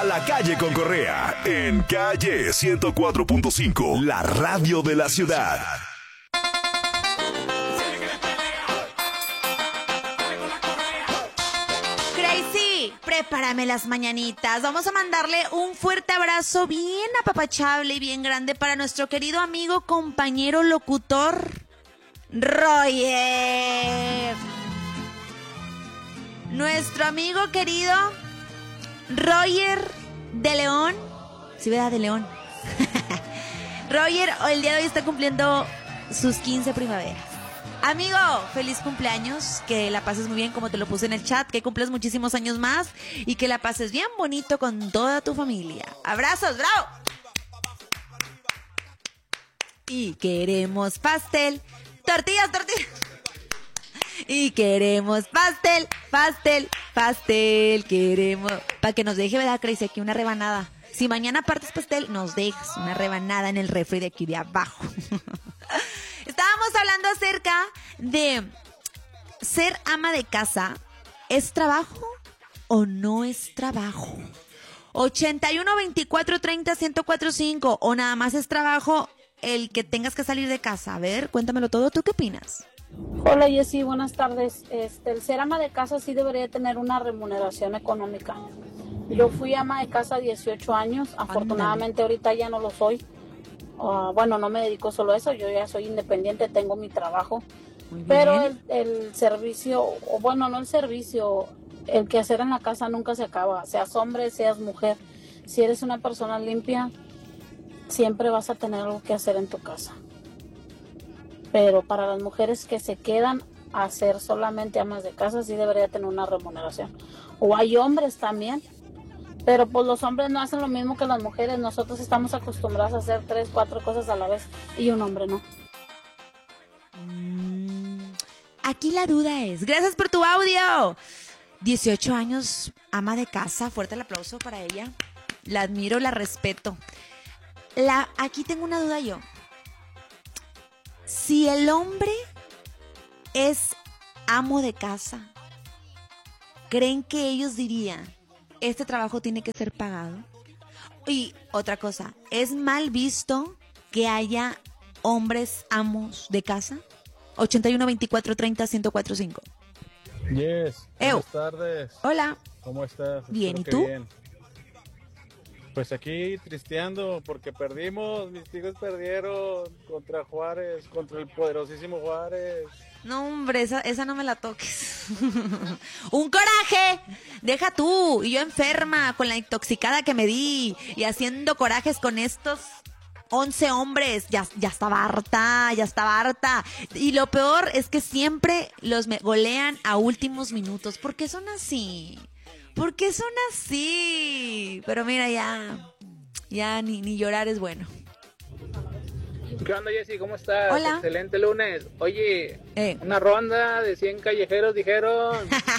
A la calle con Correa, en calle 104.5, la radio de la ciudad. Crazy, prepárame las mañanitas. Vamos a mandarle un fuerte abrazo bien apapachable y bien grande para nuestro querido amigo, compañero, locutor, Roger. Nuestro amigo querido Roger de León. Sí, ¿verdad? De León. Roger, el día de hoy está cumpliendo sus 15 primaveras. Amigo, feliz cumpleaños, que la pases muy bien como te lo puse en el chat, que cumples muchísimos años más y que la pases bien bonito con toda tu familia. Abrazos, bravo. Y queremos pastel, tortillas. Y queremos pastel, queremos... Para que nos deje, ¿verdad, Crazy? Aquí una rebanada. Si mañana partes pastel, nos dejas una rebanada en el refri de aquí de abajo. Estábamos hablando acerca de ser ama de casa. ¿Es trabajo o no es trabajo? 81 24 30 1045 o nada más es trabajo el que tengas que salir de casa. A ver, cuéntamelo todo. ¿Tú qué opinas? Hola Jessy, buenas tardes. El ser ama de casa sí debería tener una remuneración económica. Yo fui ama de casa 18 años, afortunadamente ahorita ya no lo soy. Bueno, no me dedico solo a eso, yo ya soy independiente, tengo mi trabajo. Pero el servicio, o bueno, no el servicio, el quehacer en la casa nunca se acaba, seas hombre, seas mujer. Si eres una persona limpia, siempre vas a tener algo que hacer en tu casa. Pero para las mujeres que se quedan a ser solamente amas de casa, sí debería tener una remuneración. O hay hombres también, pero pues los hombres no hacen lo mismo que las mujeres. Nosotros estamos acostumbrados a hacer 3, 4 cosas a la vez y un hombre no. Aquí la duda es, gracias por tu audio. 18 años, ama de casa, fuerte el aplauso para ella. La admiro, la respeto. Aquí tengo una duda yo. Si el hombre es amo de casa, ¿creen que ellos dirían, este trabajo tiene que ser pagado? Y otra cosa, ¿es mal visto que haya hombres amos de casa? 81 24 30 1045. Yes, buenas tardes. Hola. ¿Cómo estás? Bien, Espero ¿y tú? Bien. Pues aquí tristeando porque perdimos, mis hijos perdieron contra Juárez, contra el poderosísimo Juárez. No, hombre, esa no me la toques. ¡Un coraje! Deja tú. Y yo enferma con la intoxicada que me di y haciendo corajes con estos 11 hombres. Ya estaba harta. Y lo peor es que siempre los golean a últimos minutos. ¿Por qué son así? Pero mira, ya ni llorar es bueno. ¿Qué onda, Jessy? ¿Cómo estás? Hola. Excelente lunes. Oye, una ronda de 100 callejeros dijeron.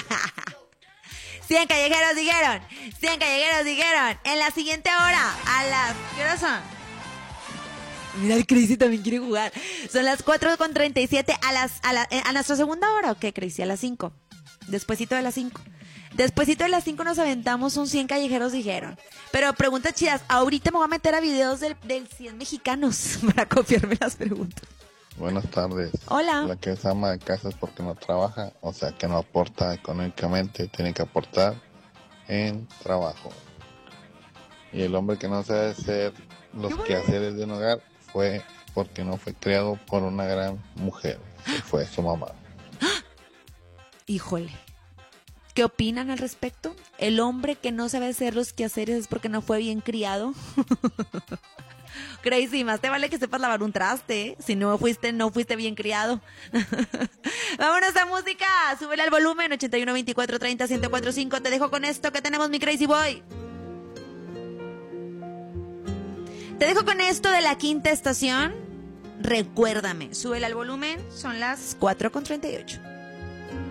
100 callejeros dijeron. En la siguiente hora, a las... ¿Qué hora son? Mira, el Crazy también quiere jugar. Son las 4:37 a nuestra segunda hora, ¿o qué, Crazy? A las 5. Despuésito de las 5 nos aventamos un 100 callejeros dijeron. Pero preguntas chidas. Ahorita me voy a meter a videos del 100 mexicanos para copiarme las preguntas. Buenas tardes. Hola. La que es ama de casa es porque no trabaja, o sea que no aporta económicamente, tiene que aportar en trabajo. Y el hombre que no sabe hacer los quehaceres de un hogar fue porque no fue criado por una gran mujer, que fue su mamá. Híjole. ¿Qué opinan al respecto? ¿El hombre que no sabe hacer los quehaceres es porque no fue bien criado? Crazy, más te vale que sepas lavar un traste, ¿eh? Si no fuiste bien criado. Vámonos a música, súbele al volumen, 81 24 30 1045. Te dejo con esto que tenemos, mi Crazy Boy. Te dejo con esto de La Quinta Estación. Recuérdame, súbele al volumen, son las 4:38.